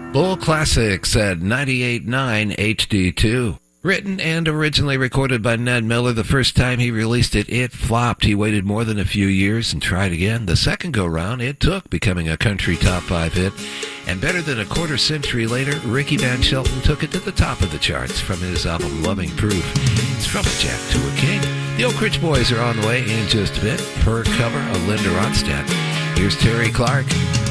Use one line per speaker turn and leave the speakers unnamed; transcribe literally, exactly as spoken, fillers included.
Bull Classics at ninety-eight point nine H D two. Written and originally recorded by Ned Miller, the first time he released it, it flopped. He waited more than a few years and tried again. The second go-round, it took, becoming a country top five hit. And better than a quarter century later, Ricky Van Shelton took it to the top of the charts from his album Loving Proof. It's From a Jack to a King. The Oak Ridge Boys are on the way in just a bit. Her cover of Linda Ronstadt. Here's Terry Clark.